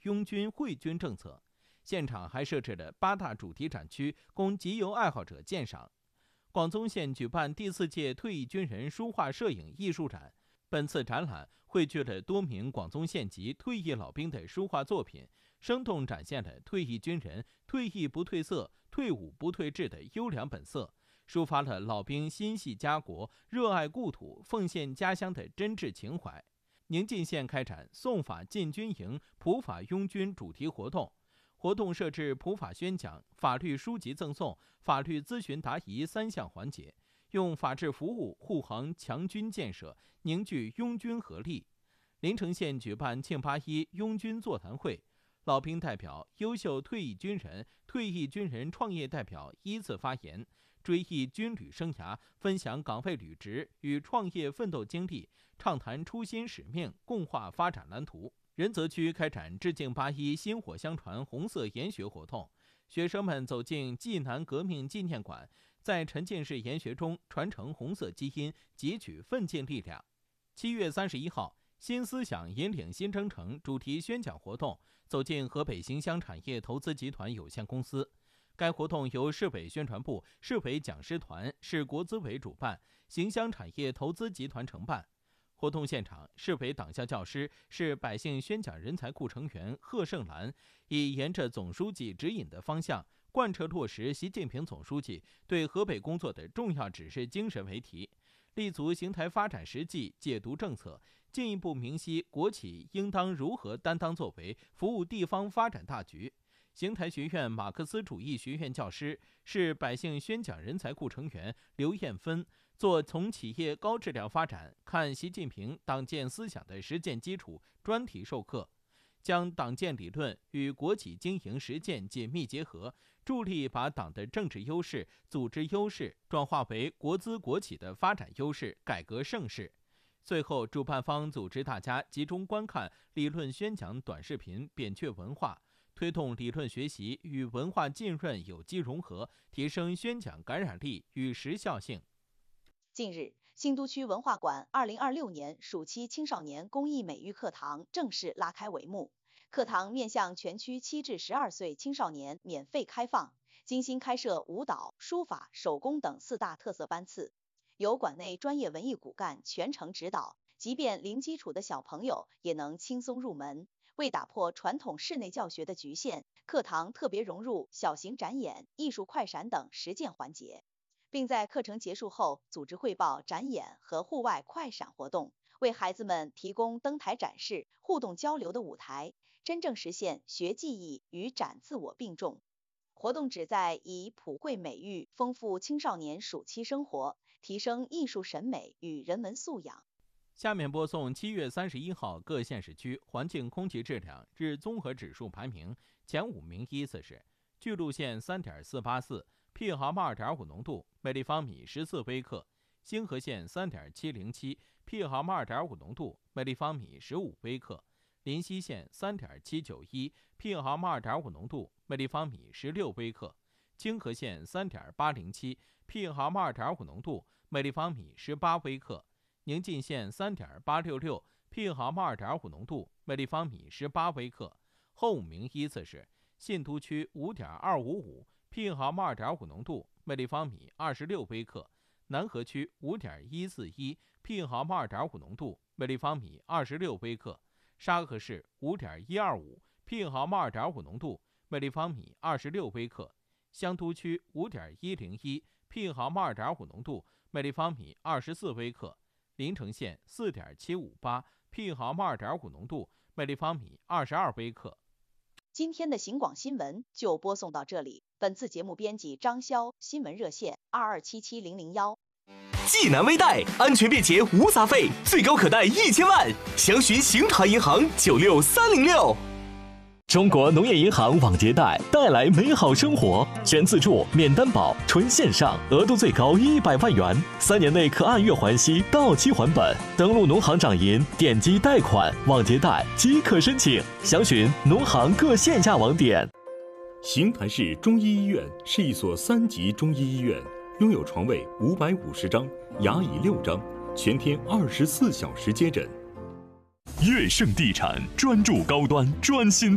拥军会军政策。现场还设置了8大主题展区，供集邮爱好者鉴赏。广宗县举办第4届退役军人书画摄影艺术展，本次展览汇聚了多名广宗县级退役老兵的书画作品，生动展现了退役军人退役不褪色、退伍不退志的优良本色，抒发了老兵心系家国、热爱故土、奉献家乡的真挚情怀。宁晋县开展送法进军营、普法拥军主题活动，活动设置普法宣讲、法律书籍赠送、法律咨询答疑3项环节，用法治服务护航强军建设，凝聚拥军合力。临城县举办庆81拥军座谈会，老兵代表、优秀退役军人、退役军人创业代表依次发言，追忆军旅生涯，分享岗位履职与创业奋斗经历，畅谈初心使命，共话发展蓝图。仁泽区开展致敬81薪火相传红色研学活动，学生们走进济南革命纪念馆，在沉浸式研学中传承红色基因，汲取奋进力量。7月31号，新思想引领新征程主题宣讲活动走进河北行香产业投资集团有限公司。该活动由市委宣传部、市委讲师团、市国资委主办，行香产业投资集团承办。活动现场，市委党校教师、市百姓宣讲人才库成员贺胜兰以沿着总书记指引的方向，贯彻落实习近平总书记对河北工作的重要指示精神为题，立足邢台发展实际，解读政策，进一步明晰国企应当如何担当作为，服务地方发展大局。邢台学院马克思主义学院教师、市百姓宣讲人才库成员刘艳芬做从企业高质量发展看习近平党建思想的实践基础专题授课，将党建理论与国企经营实践紧密结合，助力把党的政治优势、组织优势转化为国资国企的发展优势、改革盛世。最后，主办方组织大家集中观看理论宣讲短视频，扁鹊文化，推动理论学习与文化浸润有机融合，提升宣讲感染力与时效性。 近日，新都区文化馆2026年暑期青少年公益美育课堂正式拉开帷幕。课堂面向全区7至12岁青少年免费开放，精心开设舞蹈、书法、手工等4大特色班次，由馆内专业文艺骨干全程指导，即便零基础的小朋友也能轻松入门。为打破传统室内教学的局限，课堂特别融入小型展演、艺术快闪等实践环节，并在课程结束后组织汇报展演和户外快闪活动，为孩子们提供登台展示、互动交流的舞台，真正实现学技艺与展自我并重。活动旨在以普惠美育丰富青少年暑期生活，提升艺术审美与人文素养。 下面播送7月31号各县市区环境空气质量日综合指数排名，前5名依次是：巨鹿县3.484， PM 2.5浓度每立方米14微克；星河县3.707， PM 2.5浓度每立方米15微克；临溪县3.791， PM 2.5浓度每立方米16微克；清河县3.807， PM 2.5浓度每立方米18微克；宁晋县3.866， PM 2.5浓度每立方米18微克。后5名依次是：信都区5.255， PM 2.5浓度每立方米26微克；南河区5.141， PM 2.5浓度每立方米26微克；沙河市5.125， PM 2.5浓度每立方米26微克；香都区5.101， PM 2.5浓度每立方米24微克；临城县4.758， PM 2.5浓度每立方米22微克。 今天的行广新闻就播送到这里，本次节目编辑张潇，新闻热线22770001。 济南微贷安全便捷无杂费，最高可贷1000万，详询邢台银行96306。中国农业银行网结贷带来美好生活，全自助、免担保、纯线上，额度最高100万元，3年内可按月还息，到期还本。登录农行掌银，点击贷款、网结贷即可申请，详询农行各线下网点。 邢台市中医医院是一所3级中医医院，拥有床位550张，牙椅6张，全天24小时接诊。 悦盛地产专注高端，专心